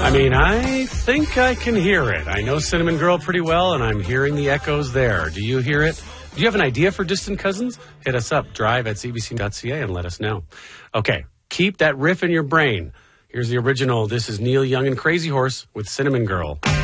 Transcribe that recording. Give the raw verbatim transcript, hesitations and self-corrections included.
I mean, I think I can hear it. I know Cinnamon Girl pretty well, and I'm hearing the echoes there. Do you hear it? Do you have an idea for distant cousins? Hit us up, drive at c b c dot c a, and let us know. Okay, keep that riff in your brain. Here's the original. This is Neil Young and Crazy Horse with Cinnamon Girl.